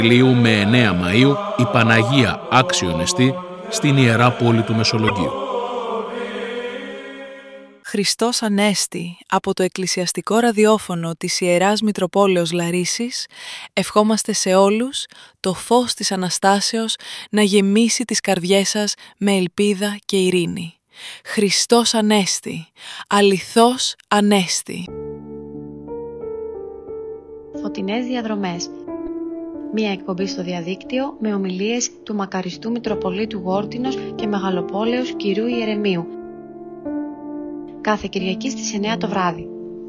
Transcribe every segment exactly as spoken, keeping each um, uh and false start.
Λίου με εννέα Μαΐου η Παναγία Άξιον εστί στην Ιερά Πόλη του Μεσολογγίου. Χριστός Ανέστη, από το εκκλησιαστικό ραδιόφωνο της Ιεράς Μητροπόλεως Λαρίσσης, ευχόμαστε σε όλους το φως της Αναστάσεως να γεμίσει τις καρδιές σας με ελπίδα και ειρήνη. Χριστός Ανέστη, αληθώς Ανέστη. Φωτεινές διαδρομές. Μία εκπομπή στο διαδίκτυο με ομιλίες του μακαριστού Μητροπολίτου Γόρτινος και Μεγαλοπόλεως Κυρού Ιερεμίου. Κάθε Κυριακή στις εννέα το βράδυ.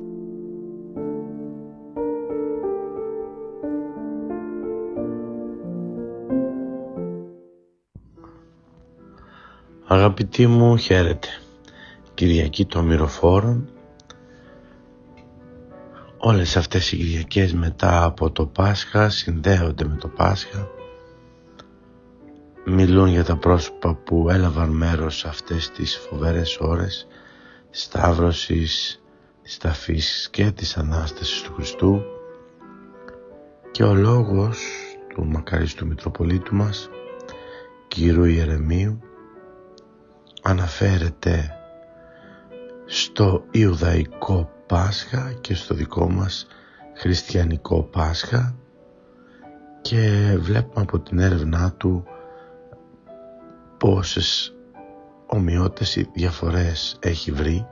Αγαπητοί μου, χαίρετε. Κυριακή των Μυροφόρων. Όλες αυτές οι Κυριακές μετά από το Πάσχα συνδέονται με το Πάσχα. Μιλούν για τα πρόσωπα που έλαβαν μέρος σε αυτές τις φοβερές ώρες σταύρωσης, της ταφής και της Ανάστασης του Χριστού, και ο λόγος του μακαριστού Μητροπολίτου μας, Κυρού Ιερεμίου, αναφέρεται στο Ιουδαϊκό Πάσχα και στο δικό μας χριστιανικό Πάσχα, και βλέπουμε από την έρευνά του πόσες ομοιότητες ή διαφορές έχει βρει.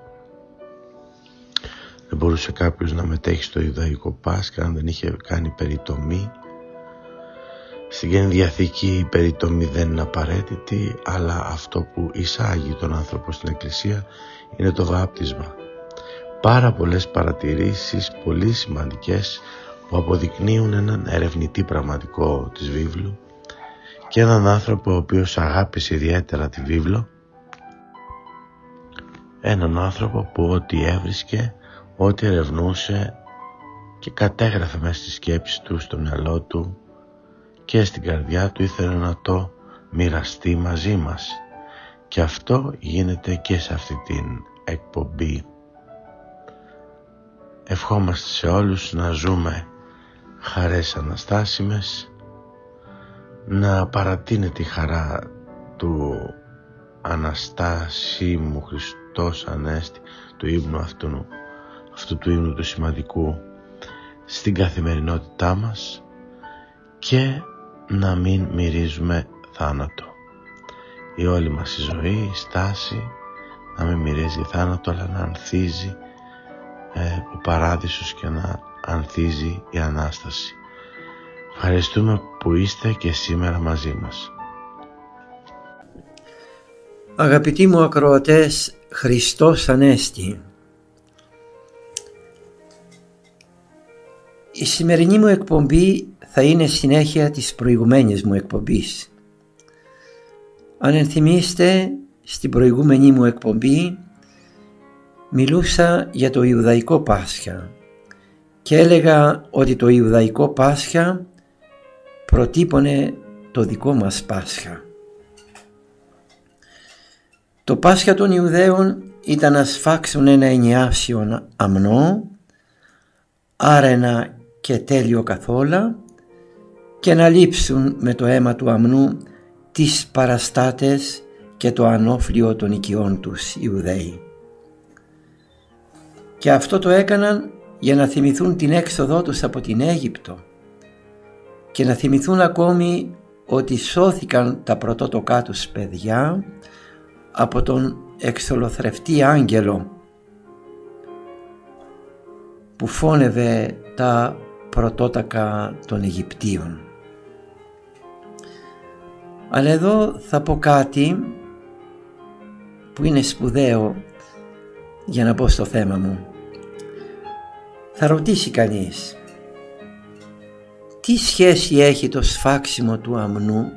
Δεν μπορούσε κάποιος να μετέχει στο Ιουδαϊκό Πάσχα αν δεν είχε κάνει περιτομή. Στην Καινή Διαθήκη η περιτομή δεν είναι απαραίτητη, αλλά αυτό που εισάγει τον άνθρωπο στην Εκκλησία είναι το βάπτισμα. Πάρα πολλές παρατηρήσεις, πολύ σημαντικές, που αποδεικνύουν έναν ερευνητή πραγματικό της βίβλου και έναν άνθρωπο ο οποίος αγάπησε ιδιαίτερα τη βίβλο, έναν άνθρωπο που ό,τι έβρισκε, ό,τι ερευνούσε και κατέγραφε μέσα στη σκέψη του, στο μυαλό του και στην καρδιά του, ήθελε να το μοιραστεί μαζί μας. Και αυτό γίνεται και σε αυτή την εκπομπή. Ευχόμαστε σε όλους να ζούμε χαρές αναστάσιμες, να παρατείνεται η χαρά του Αναστάσιμου Χριστός Ανέστη, του ύμνου αυτού, αυτού του ύμνου του σημαντικού, στην καθημερινότητά μας, και να μην μυρίζουμε θάνατο. Η όλη μας η ζωή, η στάση, να μην μυρίζει θάνατο, αλλά να ανθίζει ε, ο παράδεισος και να ανθίζει η Ανάσταση. Ευχαριστούμε που είστε και σήμερα μαζί μας. Αγαπητοί μου ακροατές, Χριστός Ανέστη. Η σημερινή μου εκπομπή θα είναι συνέχεια της προηγουμένης μου εκπομπής. Αν ενθυμίστε, στην προηγούμενη μου εκπομπή μιλούσα για το Ιουδαϊκό Πάσχα και έλεγα ότι το Ιουδαϊκό Πάσχα προτύπωνε το δικό μας Πάσχα. Το Πάσχα των Ιουδαίων ήταν να σφάξουν ένα ενιάσιο αμνό, άρενα και τέλειο καθόλα, και να λείψουν με το αίμα του αμνού τις παραστάτες και το ανώφλιο των οικειών τους Ιουδαίοι. Και αυτό το έκαναν για να θυμηθούν την έξοδό τους από την Αίγυπτο και να θυμηθούν ακόμη ότι σώθηκαν τα πρωτότοκά τους παιδιά από τον εξολοθρευτή άγγελο που φώνευε τα πρωτότακα των Αιγυπτίων. Αλλά εδώ θα πω κάτι που είναι σπουδαίο για να μπω στο θέμα μου. Θα ρωτήσει κανείς, τι σχέση έχει το σφάξιμο του αμνού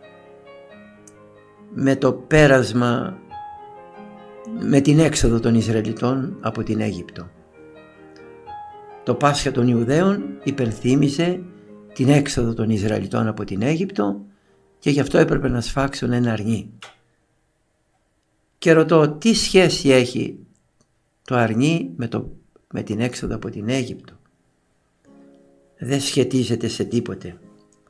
με το πέρασμα, με την έξοδο των Ισραηλιτών από την Αίγυπτο? Το Πάσχα των Ιουδαίων υπενθύμιζε την έξοδο των Ισραηλιτών από την Αίγυπτο και γι' αυτό έπρεπε να σφάξουν ένα αρνί. Και ρωτώ, τι σχέση έχει το αρνί με, το, με την έξοδο από την Αίγυπτο? Δεν σχετίζεται σε τίποτε.